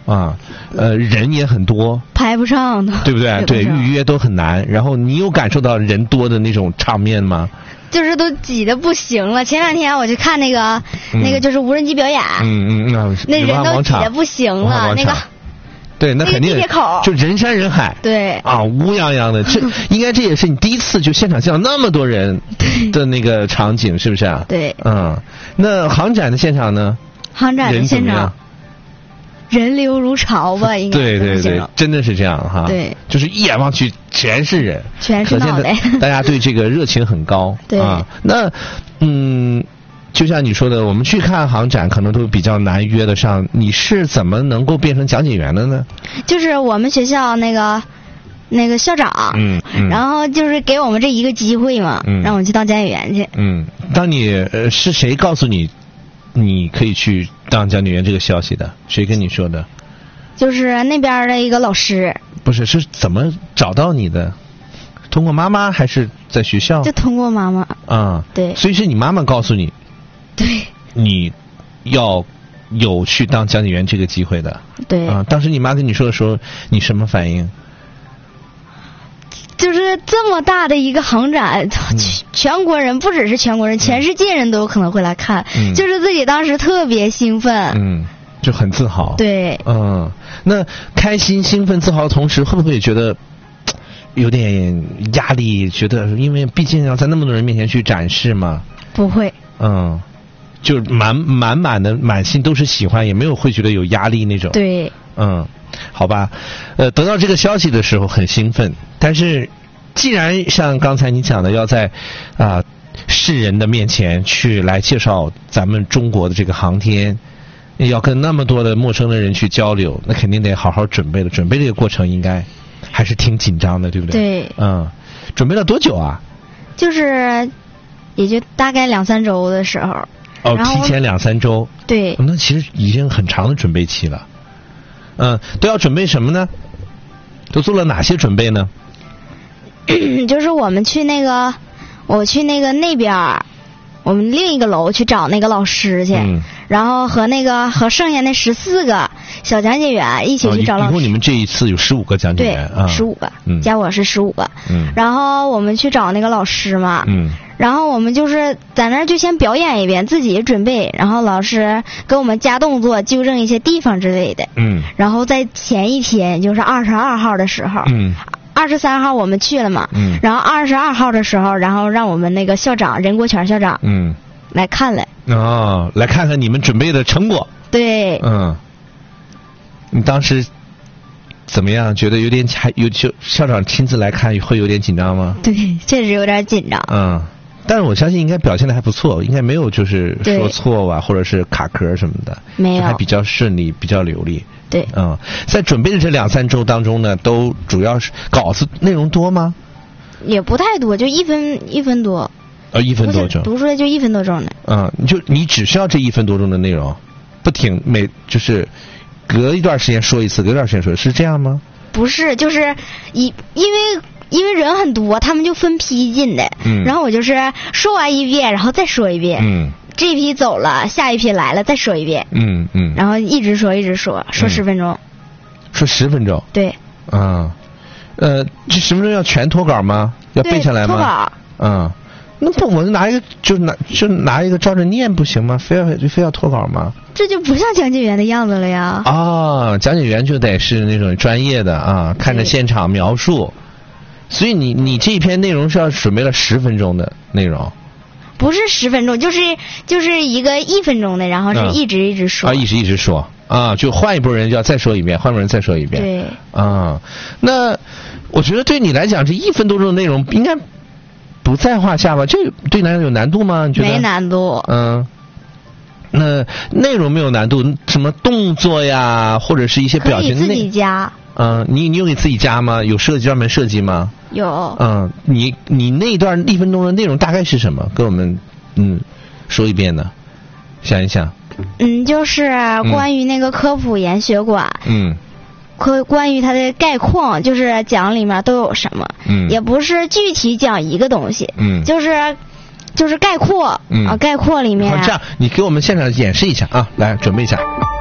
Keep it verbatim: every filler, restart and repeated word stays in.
啊，呃，人也很多， 排不上的， 对不对？对，预约都很难。然后你有感受到人多的那种场面吗？ 就是都挤得不行了。前两天我去看那个、嗯、那个就是无人机表演， 嗯嗯嗯， 那人都挤得不行了，那个。 对，那肯定就人山人海， 对啊，乌泱泱的，这应该这也是你第一次就现场见到那么多人的那个场景，是不是啊？ 对， 嗯，那航展的现场呢？ 航展的现场人流如潮吧，应该对对对，真的是这样哈。 对， 就是一眼望去全是人， 全是脑袋， 大家对这个热情很高。 对啊，那嗯。就像你说的，我们去看航展可能都比较难约得上。你是怎么能够变成讲解员的呢？ 就是我们学校那个那个校长， 嗯，嗯然后就是给我们这一个机会嘛，嗯、让我们去当讲解员去。 嗯，当你呃是谁告诉你你可以去当讲解员这个消息的？谁跟你说的？ 就是那边的一个老师。 不是，是怎么找到你的？通过妈妈还是在学校？ 就通过妈妈。 啊、嗯， 对。 所以是你妈妈告诉你。 对， 你要有去当讲解员这个机会的。 对啊、呃，当时你妈跟你说的时候，你什么反应？ 就是这么大的一个航展，嗯、全国人不只是全国人，嗯、全世界人都有可能会来看，嗯、就是自己当时特别兴奋， 嗯，就很自豪。 对， 嗯，那开心、兴奋、自豪的同时，会不会觉得有点压力？觉得因为毕竟要在那么多人面前去展示嘛？ 不会。 嗯。就满满满的满心都是喜欢，也没有会觉得有压力那种。 对， 嗯，好吧，呃，得到这个消息的时候很兴奋，但是既然像刚才你讲的，要在啊、呃、世人的面前去来介绍咱们中国的这个航天，要跟那么多的陌生的人去交流，那肯定得好好准备了。准备这个过程应该还是挺紧张的，对不对？ 对， 嗯，准备了多久啊？ 就是也就大概两三周的时候。 哦，提前两三周， 对， 那其实已经很长的准备期了。嗯，都要准备什么呢？都做了哪些准备呢？ 就是我们去那个，我去那个那边，我们另一个楼去找那个老师去，嗯、然后和那个和剩下那十四个小讲解员一起去找老师。 哦、一共你们这一次有十五个讲解员， 对，十五、啊、个，嗯、加我是十五个。嗯，然后我们去找那个老师嘛。嗯。然后我们就是在那儿就先表演一遍，自己准备，然后老师给我们加动作，纠正一些地方之类的。嗯。然后在前一天，就是二十二号的时候，嗯，二十三号我们去了嘛，嗯，然后二十二号的时候，然后让我们那个校长任国权校长，嗯，来看来。 哦，来看看你们准备的成果。 对。 嗯。你当时怎么样？觉得有点还有就校长亲自来看，会有点紧张吗？ 对，确实有点紧张。 嗯。但是我相信应该表现的还不错，应该没有就是说错啊，或者是卡壳什么的， 没有， 还比较顺利，比较流利。 对， 嗯，在准备的这两三周当中呢，都主要是稿子内容多吗？ 也不太多，就一分一分多。 呃，一分多钟， 读出来就一分多钟的。 嗯，就你只需要这一分多钟的内容，不停每就是隔一段时间说一次，隔一段时间说，是这样吗？ 不是，就是一因为。因为人很多，他们就分批进的，嗯，然后我就是说完一遍，然后再说一遍，嗯，这批走了，下一批来了，再说一遍，嗯嗯，然后一直说一直说，说十分钟，嗯、 说十分钟， 对， 嗯，呃，这十分钟要全脱稿吗？要背下来吗？ 脱稿， 嗯，那不我拿一个就拿就拿一个照着念不行吗？非要非要脱稿吗？ 这就不像讲解员的样子了呀！ 啊，讲解员就得是那种专业的啊，看着现场描述。所以你你这一篇内容是要准备了十分钟的内容， 不是十分钟，就是就是一个一分钟的，然后是一直一直说、 嗯、啊，一直一直说啊，就换一拨人就要再说一遍，换一拨人再说一遍。 对啊，那我觉得对你来讲，这一分多钟的内容应该不在话下吧？这对你来讲有难度吗？你觉得？ 没难度。 嗯。那内容没有难度，什么动作呀，或者是一些表情， 可以自己加。 嗯，你你有给自己加吗？有设计专门设计吗？ 有。 嗯，你你那一段一分钟的内容大概是什么？跟我们嗯说一遍呢？想一想。 嗯，就是关于那个科普研学馆。嗯。关关于它的概况，就是讲里面都有什么。嗯。也不是具体讲一个东西。嗯。就是就是概括。嗯。啊，概括里面。 好，这样你给我们现场演示一下啊，来准备一下。